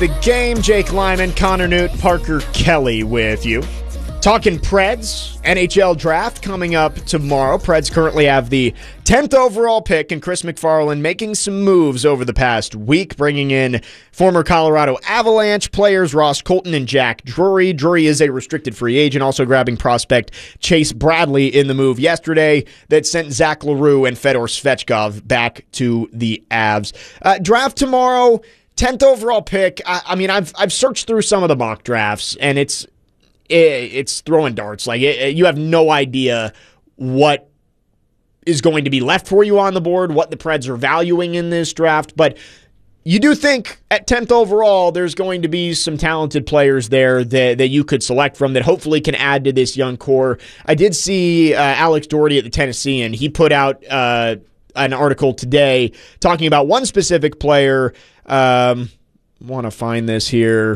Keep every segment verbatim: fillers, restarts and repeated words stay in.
The Game. Jake Lyman, Connor Newt, Parker Kelly with you. Talking Preds, N H L draft coming up tomorrow. Preds currently have the tenth overall pick, and Chris MacFarland making some moves over the past week, bringing in former Colorado Avalanche players Ross Colton and Jack Drury. Drury is a restricted free agent, also grabbing prospect Chase Bradley in the move yesterday that sent Zach LaRue and Fedor Svechkov back to the Avs. Uh, draft tomorrow, tenth overall pick. I, I mean, I've I've searched through some of the mock drafts, and it's it's throwing darts. Like, it, you have no idea what is going to be left for you on the board, what the Preds are valuing in this draft. But you do think at tenth overall, there's going to be some talented players there that, that you could select from that hopefully can add to this young core. I did see uh, Alex Doherty at the Tennessean. He put out uh, an article today talking about one specific player. Um, want to find this here.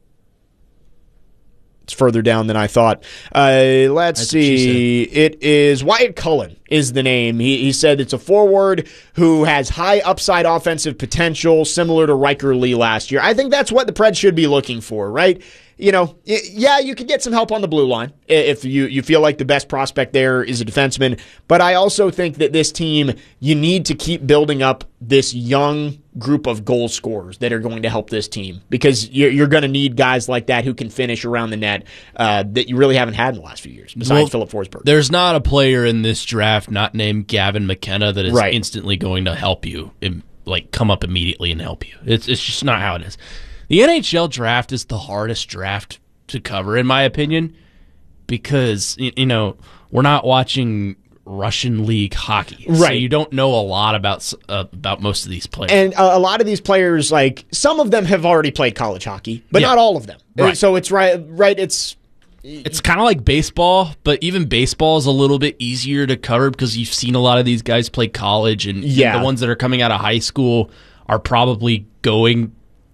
It's further down than I thought. Uh, let's That's see. It is Wyatt Cullen is the name. He, he said it's a forward who has high upside offensive potential, similar to Riker Lee last year. I think that's what the Preds should be looking for, right? You know, yeah, you could get some help on the blue line if you, you feel like the best prospect there is a defenseman. But I also think that this team, you need to keep building up this young group of goal scorers that are going to help this team, because you're, you're going to need guys like that who can finish around the net uh, that you really haven't had in the last few years, besides well, Philip Forsberg. There's not a player in this draft not named Gavin McKenna that is right. instantly going to help you, like come up immediately and help you. It's it's just not how it is. The N H L draft is the hardest draft to cover, in my opinion, because, you know, we're not watching Russian league hockey. Right. So you don't know a lot about uh, about most of these players. And a, a lot of these players, like, some of them have already played college hockey, but yeah. not all of them. Right. So it's right, right, it's... It's kind of like baseball, but even baseball is a little bit easier to cover because you've seen a lot of these guys play college, and yeah. the ones that are coming out of high school are probably going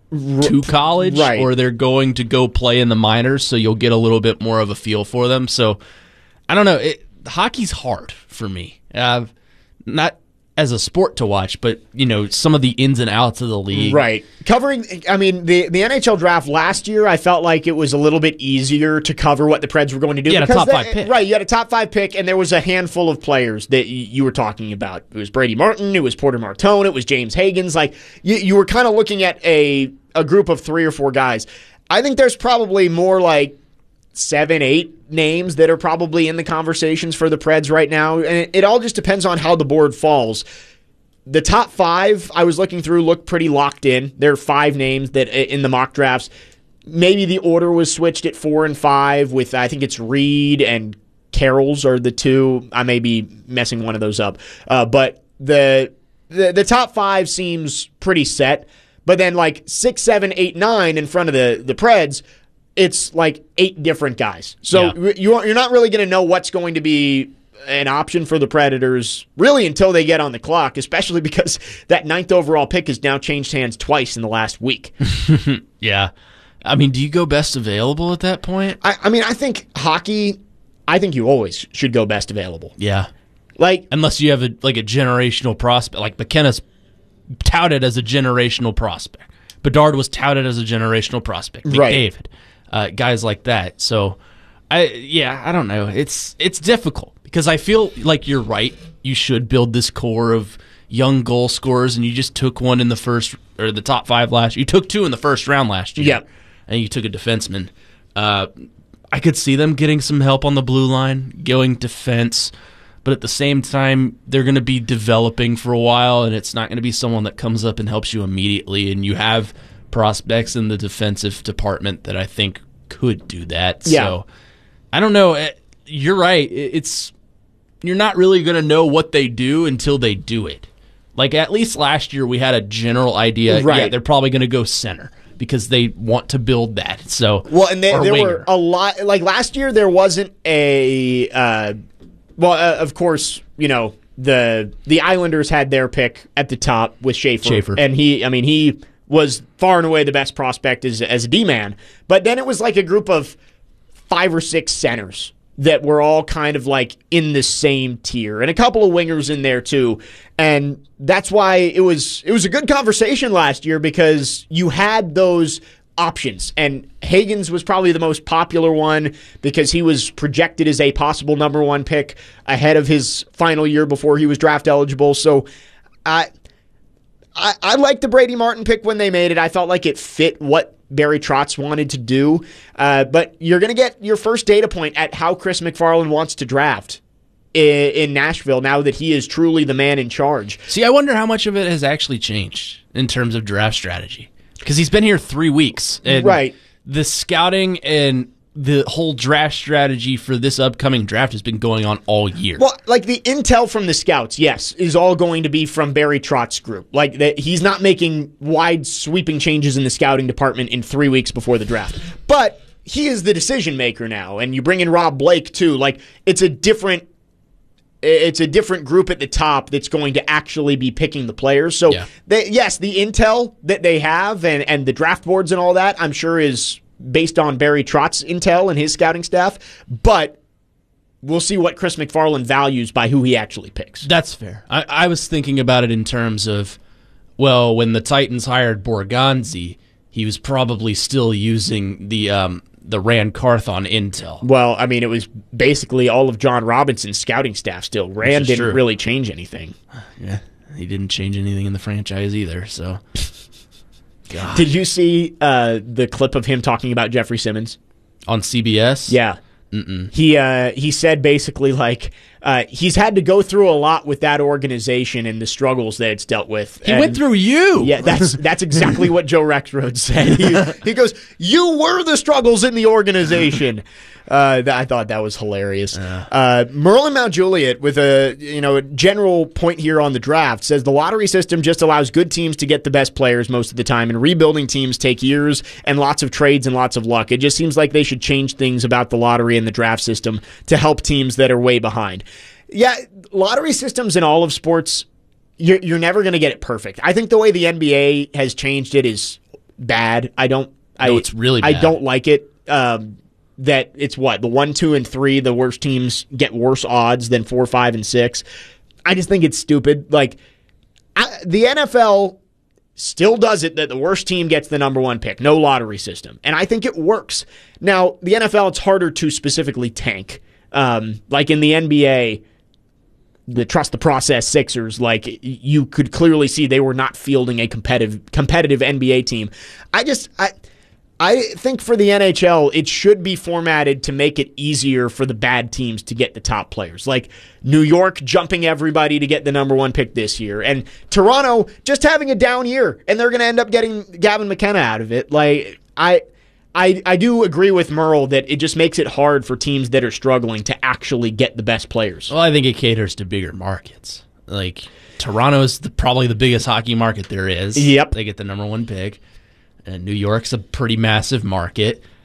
to college, right. or they're going to go play in the minors, so you'll get a little bit more of a feel for them. So I don't know. It, hockey's hard for me. Uh, not as a sport to watch, but, you know, some of the ins and outs of the league. Right. Covering, I mean, the, the N H L draft last year, I felt like it was a little bit easier to cover what the Preds were going to do. You had a top five pick. Right, you had a top five pick, and there was a handful of players that you, you were talking about. It was Brady Martin, it was Porter Martone, it was James Hagens. Like, you, you were kind of looking at a, a group of three or four guys. I think there's probably more like seven, eight names that are probably in the conversations for the Preds right now. And it, it all just depends on how the board falls. The top five I was looking through look pretty locked in. There are five names that in the mock drafts. Maybe the order was switched at four and five with, I think it's Reed and Carroll's are the two. I may be messing one of those up. Uh, but the, the the top five seems pretty set. But then like six, seven, eight, nine in front of the, the Preds, it's like eight different guys. So yeah. you're not really going to know what's going to be an option for the Predators really until they get on the clock, especially because that ninth overall pick has now changed hands twice in the last week. Yeah. I mean, do you go best available at that point? I, I mean, I think hockey, I think you always should go best available. Yeah. Like, unless you have a like a generational prospect. Like McKenna's touted as a generational prospect. Bedard was touted as a generational prospect. McDavid. Right. Uh, guys like that. So, I yeah, I don't know. It's it's difficult because I feel like you're right. You should build this core of young goal scorers, and you just took one in the first or the top five last. You took two in the first round last year. Yeah, and you took a defenseman. Uh, I could see them getting some help on the blue line, going defense, but at the same time, they're going to be developing for a while, and it's not going to be someone that comes up and helps you immediately. And you have prospects in the defensive department that I think could do that. Yeah. So I don't know. You're right. It's you're not really going to know what they do until they do it. Like at least last year we had a general idea. Right. Yeah, they're probably going to go center because they want to build that. So well, and they, there winger. were a lot. Like last year, there wasn't a. Uh, well, uh, of course, you know the the Islanders had their pick at the top with Schaefer, Schaefer. and he. I mean, he was far and away the best prospect as as a D-man. But then it was like a group of five or six centers that were all kind of like in the same tier, and a couple of wingers in there too. And that's why it was it was a good conversation last year, because you had those options, and Higgins was probably the most popular one because he was projected as a possible number one pick ahead of his final year before he was draft eligible. So I I, I liked the Brady Martin pick when they made it. I felt like it fit what Barry Trotz wanted to do. Uh, but you're going to get your first data point at how Chris McFarland wants to draft in, in Nashville now that he is truly the man in charge. See, I wonder how much of it has actually changed in terms of draft strategy. Because he's been here three weeks. And right. The scouting and the whole draft strategy for this upcoming draft has been going on all year. Well, like the intel from the scouts, yes, is all going to be from Barry Trotz's group. Like that, he's not making wide sweeping changes in the scouting department in three weeks before the draft. But he is the decision maker now, and you bring in Rob Blake too. Like it's a different, it's a different group at the top that's going to actually be picking the players. So yeah. they, yes, the intel that they have and and the draft boards and all that, I'm sure is based on Barry Trotz's intel and his scouting staff, but we'll see what Chris McFarland values by who he actually picks. That's fair. I, I was thinking about it in terms of, well, when the Titans hired Borgonzi, he was probably still using the um, the Rand Carthon intel. Well, I mean, it was basically all of John Robinson's scouting staff still. Rand didn't true. really change anything. Yeah, he didn't change anything in the franchise either, so... Gosh. Did you see uh, the clip of him talking about Jeffrey Simmons? On C B S? Yeah. Mm-mm. He uh, he said basically like uh, he's had to go through a lot with that organization and the struggles that it's dealt with. He and went through you. Yeah, that's that's exactly what Joe Rexrode said. He, he goes, "You were the struggles in the organization." Uh, th- I thought that was hilarious. Uh. Uh, Merlin Mount Juliet, with a you know a general point here on the draft, says the lottery system just allows good teams to get the best players most of the time, and rebuilding teams take years and lots of trades and lots of luck. It just seems like they should change things about the lottery and the draft system to help teams that are way behind. Yeah, lottery systems in all of sports, you're, you're never going to get it perfect. I think the way the N B A has changed it is bad. I don't. No, I, it's really I bad. don't like it. Um, that it's what the one, two, and three, the worst teams get worse odds than four, five, and six. I just think it's stupid. Like I, the N F L still does it that the worst team gets the number one pick, no lottery system, and I think it works. Now the N F L, it's harder to specifically tank. Um, like in the N B A, the trust the process Sixers, like you could clearly see they were not fielding a competitive competitive N B A team. I just I. I think for the N H L, it should be formatted to make it easier for the bad teams to get the top players. Like New York jumping everybody to get the number one pick this year, and Toronto just having a down year, and they're going to end up getting Gavin McKenna out of it. Like I, I, I do agree with Merle that it just makes it hard for teams that are struggling to actually get the best players. Well, I think it caters to bigger markets. Like Toronto is the, probably the biggest hockey market there is. Yep, they get the number one pick. And New York's a pretty massive market.